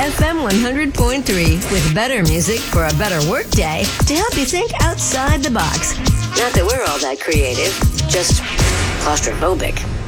FM 100.3 with better music for a better workday to help you think outside the box. Not that we're all that creative, just claustrophobic.